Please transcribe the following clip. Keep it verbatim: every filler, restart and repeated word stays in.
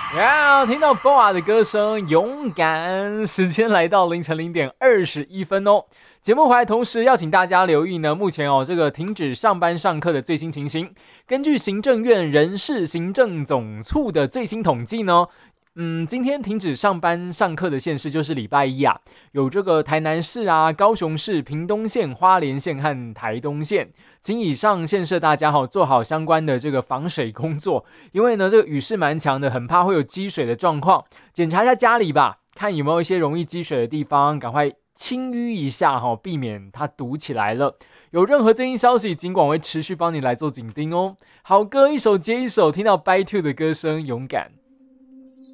呀，听到 B O A 的歌声，勇敢。时间来到凌晨零点二十一分哦。节目回来同时要请大家留意呢，目前哦这个停止上班上课的最新情形。根据行政院人事行政总处的最新统计呢，嗯，今天停止上班上课的县市就是礼拜一啊，有这个台南市啊、高雄市、屏东县、花莲县和台东县。请以上县市大家好做好相关的这个防水工作，因为呢这个雨势蛮强的，很怕会有积水的状况。检查一下家里吧，看有没有一些容易积水的地方，赶快清淤一下哈，避免它堵起来了。有任何最新消息，尽管会持续帮你来做紧盯哦。好歌一首接一首，听到 By Two 的歌声，勇敢。